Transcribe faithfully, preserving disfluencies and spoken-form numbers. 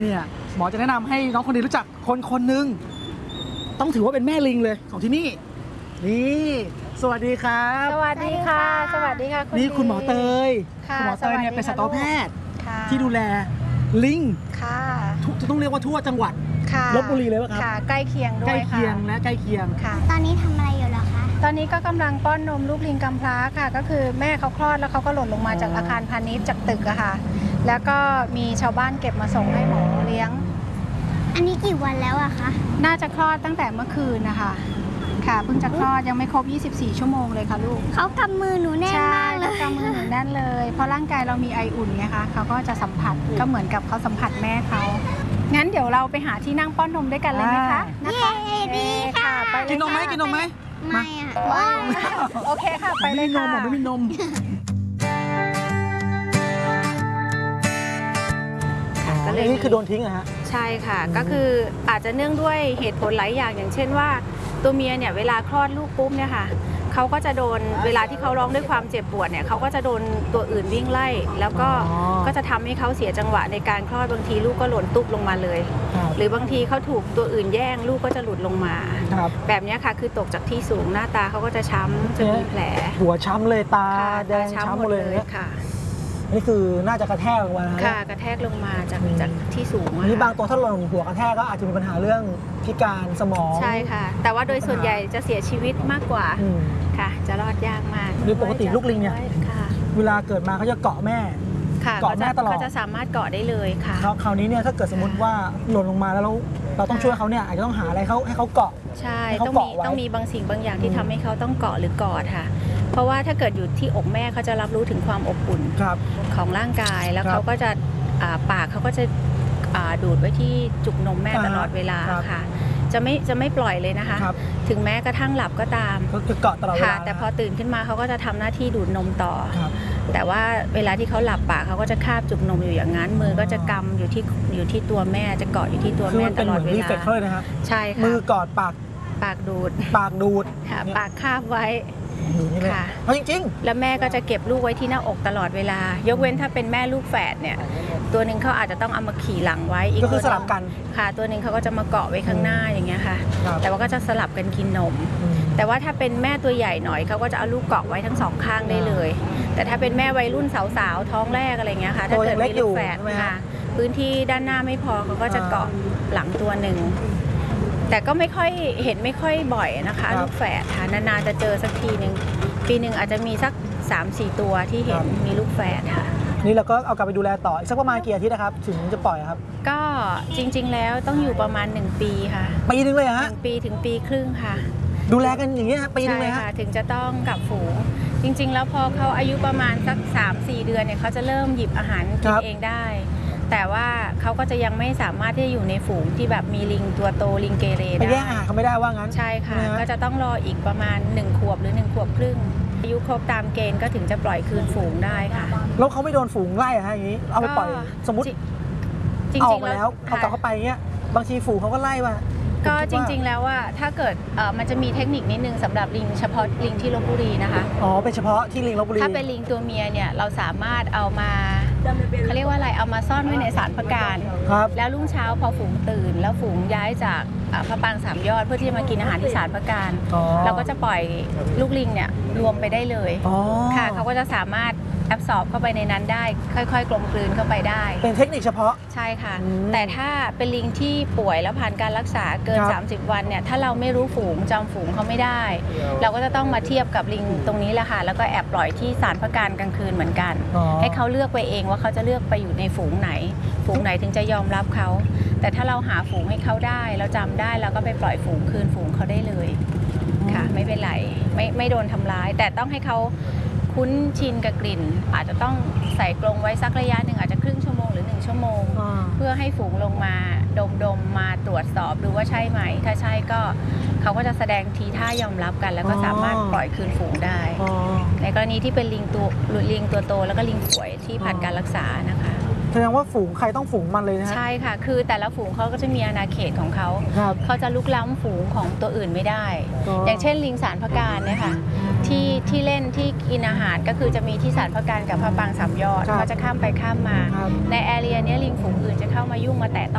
เนี่ยหมอจะแนะนำให้น้องคนนี้รู้จักคนคนหนึ่งต้องถือว่าเป็นแม่ลิงเลยของที่นี่นี่สวัสดีครับสวัสดีค่ะสวัสดีค่ะนี่คุณหมอเตยค่ะคุณหมอเตยเนี่ยเป็นสัตวแพทย์ค่ะที่ดูแลลิงค่ะทุกต้องเรียกว่าทั่วจังหวัดค่ะลพบุรีเลยป่ะครับค่ะใกล้เคียงด้ใกวล้ยเคียงค่ะและใกล้เคียงค่ะตอนนี้ทำอะไรอยู่เหรอคะตอนนี้ก็กำลังป้อนนมลูกลิงกำพร้าค่ะ ก็คือแม่เขาคลอดแล้วเขาก็หล่นลงมาจากอาคารพาณิชย์จากตึกอะค่ะ แล้วก็มีชาวบ้านเก็บมาส่งให้หมอเลี้ยงอันนี้กี่วันแล้วอะคะน่าจะคลอดตั้งแต่เมื่อคืนนะคะค่ะเพิ่งจะคลอดยังไม่ครบ ยี่สิบสี่ ชั่วโมงเลยค่ะลูกเขากำมือหนูแน่นใช่มากเลยกำมือหนูแน่นเลย เพราะร่างกายเรามีไออุ่นไงคะเขาก็จะสัมผัสก็เหมือนกับเขาสัมผัสแม่เขางั้นเดี๋ยวเราไปหาที่นั่งป้อนนมด้วยกันเลยไหมคะนะคะเย้ดีค่ะไปเลยกินนมไหมค่ะกินนมไหมไม่อะว้าวโอเคค่ะไปไม่เลยมีนมค่ะหมอไม่มีนมก็เลยนี่คือโดนทิ้งอะฮะใช่ค่ะ ก็คืออาจจะเนื่องด้วยเหตุผลหลายอย่างอย่างเช่นว่าตัวเมียเนี่ยเวลาคลอดลูกปุ๊บเนี่ยค่ะเขาก็จะโดนเวลาที่เขาร้องด้วยความเจ็บปวดเนี่ยเขาก็จะโดนตัวอื่นวิ่งไล่ แล้วก็อ๋อก็จะทำให้เขาเสียจังหวะในการคลอดบางทีลูกก็หล่นตุ๊บลงมาเลยครับหรือบางทีเขาถูกตัวอื่นแย่งลูกก็จะหลุดลงมาครับแบบนี้ค่ะคือตกจากที่สูงหน้าตาเขาก็จะช้ำจะมีแผลหัวช้ำเลยตาค่ะแดงตาช้ำหมดเลยเนี่ยค่ะนี่คือน่าจะกระแทกลงมานะค่ะกระแทกลงมาจากอืมจากที่สูงอะนี่บางค่ะตัวถ้าหล่นหัวกระแทกก็อาจจะมีปัญหาเรื่องพิการสมองใช่ค่ะ แต่ว่าโดยส่วนใหญ่จะเสียชีวิตมากกว่าอืมค่ะ จะรอดยากมากโดยปกติลูกลิงเนี่ยค่ะเวลาเกิดมาเขาจะเกาะแม่ค่ะเกาะแม่ตลอดเขาจะสามารถเกาะได้เลยค่ะคราวคราวนี้เนี่ยถ้าเกิดสมมติว่าหล่นลงมาแล้วเราเราต้องช่วยเขาเนี่ยอาจจะต้องหาอะไรเขาให้เขาเกาะใช่ให้เขาต้องมีเกาะไว้ต้องมีบางสิ่งบางอย่างที่อืมทำให้เขาต้องเกาะหรือกอดค่ะ เพราะว่าถ้าเกิดอยู่ที่อกแม่เขาจะรับรู้ถึงความอบอุ่นครับของร่างกายแล้วครับเขาก็จะอ่าปากเขาก็จะอ่าดูดไว้ที่จุกนมแม่อ่าตลอดเวลาครับค่ะ จะไม่จะไม่ปล่อยเลยนะคะครับถึงแม้กระทั่งหลับก็ตามก็คือเกาะตลอดเวค่ะลาแต่พอตื่นขึ้นมาเขาก็จะทำหน้าที่ดูดนมต่อครับแต่ว่าเวลาที่เขาหลับปากเขาก็จะคาบจุกนมอยู่อย่างนั้น มือก็จะกำอยู่ที่อยู่ที่ตัวแม่จะเกาะอยู่ที่ตัวคือแม่มันตเป็นลเหอมืดอนเวรีลาเฟกเขาเลยนะครับใช่ค่ะมือกอดปากปากดูดปากดูดค่ะเนี่ยปากคาบไว้อยู่นี่เลยค่ะเอาจริงแล้วแม่ก็จะเก็บลูกไว้ที่หน้าอกตลอดเวลา ยกเว้นถ้าเป็นแม่ลูกแฝดเนี่ย ตัวหนึ่งเขาอาจจะต้องเอามาขี่หลังไว้อีๆกก็คือตัวสหลับกันค่ะ ตัวหนึ่งเขาก็จะมาเกาะไว้ข้างหน้าอย่างเงี้ยค่ะครับแต่ว่าก็จะสลับกันกินนมอืมแต่ว่าถ้าเป็นแม่ตัวใหญ่หน่อยเขาก็จะเอาลูกเกาะไว้ทั้งสองข้างได้เลย แต่ถ้าเป็นแม่วัยรุ่นสาวๆท้องแรกอะไรเงี้ยค่ะถ้าเกิดมีลูกแฝดค่ะพื้นที่ด้านหน้าไม่พอเขาก็จะเกาะหลังตัวหนึ่งแต่ก็ไม่ค่อยเห็นไม่ค่อยบ่อยนะคะ ลูกแฝดค่ะนานๆจะเจอสักทีหนึ่งปีหนึ่งอาจจะมีสัก สามสี่ ตัวที่เห็นมีลูกแฝดค่ะนี่เราก็เอากลับไปดูแลต่ออีกสักประมาณกี่อาทิตย์นะครับ ถึงจะปล่อยครับก็จริงๆแล้วต้องอยู่ประมาณหนึ่งปีค่ะปีนึงเลยเหรอหฮะนึ่งปีถึงปีครึ่งค่ะดูแลกันอย่างเงี้ยฮะปีนึงใช่เลยฮะค่ะถึงจะต้องกลับฝูง จริงๆ แล้วพอเขาอายุประมาณสัก สามสี่ เดือนเนี่ยเขาจะเริ่มหยิบอาหารกินเองได้ แต่ว่าเขาก็จะยังไม่สามารถที่จะอยู่ในฝูงที่แบบมีลิงตัวโตลิงเกเรไปได้แย่งอาหารเขาไม่ได้ว่างั้นใช่ค่ะนะฮะก็จะต้องรออีกประมาณหนึ่งขวบหรือหนึ่งขวบครึ่งอายุครบตามเกณฑ์ก็ถึงจะปล่อยคืนฝูงได้ค่ะแล้วเขาไม่โดนฝูงไล่อะฮะอย่างนี้ เอาไปปล่อยก็สมมติจริงเอาอๆอกมาแล้วเอากลับเข้าไปเงี้ย บางทีฝูงเขาก็ไล่มาก็จริงๆ แล้วว่าถ้าเกิดเอ่อมันจะมีเทคนิคนิดนึงสำหรับลิงเฉพาะลิงที่ลพบุรีนะคะอ๋อ เป็นเฉพาะที่ลิงลพบุรีถ้าเป็นลิงตัวเมียเนี่ยเราสามารถเอามาเขาเรียกว่าอะไรเอามาซ่อนไว้ในสารพระการครับแล้วรุ่งเช้าพอฝูงตื่น แล้วฝูงย้ายจากอ่าพระปรางสามยอดเพื่อที่จะมากินอาหารที่สารพระการอ๋อเราก็จะปล่อยลูกลิงเนี่ยรวมไปได้เลยอ๋อค่ะเขาก็จะสามารถแอบสอบเข้าไปในนั้นได้ ค่อยๆ กลมกลืนเข้าไปได้เป็นเทคนิคเฉพาะใช่ค่ะอืมแต่ถ้าเป็นลิงที่ป่วยแล้วผ่านการรักษาเกินครับสามสิบ วันเนี่ยถ้าเราไม่รู้ฝูงจำฝูงเขาไม่ได้ เราก็จะต้องมาเทียบกับลิงตรงนี้แหละค่ะแล้วก็แอบปล่อยที่สารพระการกลางคืนเหมือนกันอ๋อให้เขาเลือกไปเองว่าเขาจะเลือกไปอยู่ในฝูงไหน ฝูงไหนถึงจะยอมรับเขา แต่ถ้าเราหาฝูงให้เขาได้เราจำได้เราก็ไปปล่อยฝูงคืนฝูงเขาได้เลยค่ะ ไม่เป็นไรไม่ไม่โดนทำร้าย แต่ต้องให้เขาคุ้นชินกับกลิ่น อาจจะต้องใส่กรงไว้สักระยะหนึ่งอาจจะครึ่งชั่วโมงหรือหนึ่งชั่วโมงอ่าเพื่อให้ฝูงลงมาดมดมมาตรวจสอบดูว่าใช่ไหม ถ้าใช่ก็เขาก็จะแสดงทีท่ายอมรับกัน แล้วก็สามารถปล่อยคืนฝูงได้อ๋อในกรณีที่เป็นลิงตัวหรือลิงตัวโตแล้วก็ลิงป่วยที่ผ่านการรักษานะคะแสดงว่าฝูงใครต้องฝูงมันเลยนะฮะใช่ค่ะ คือแต่ละฝูงเขาก็จะมีอาณาเขตของเขาครับเขาจะลุกล้ำฝูงของตัวอื่นไม่ได้อ๋ออย่างเช่นลิงสารพระการเนี่ยค่ะที่ที่เล่นที่กินอาหารก็คือจะมีที่สารพระการกับพระปรางสามยอดครับเขาจะข้ามไปข้ามมาครับในแอเรียเนี้ยลิงฝูงอื่นจะเข้ามายุ่งมาแตะต้อง